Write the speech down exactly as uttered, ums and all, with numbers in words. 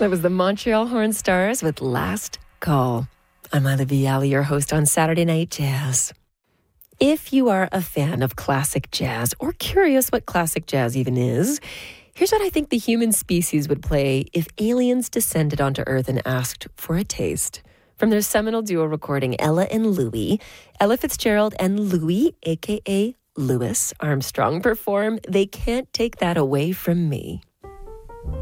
That was the Montreal Horn Stars with Last Call. I'm Ila Viali, your host on Saturday Night Jazz. If you are a fan of classic jazz or curious what classic jazz even is, here's what I think the human species would play if aliens descended onto Earth and asked for a taste. From their seminal duo recording Ella and Louie, Ella Fitzgerald and Louie, a k a. Louis Armstrong, perform They Can't Take That Away From Me.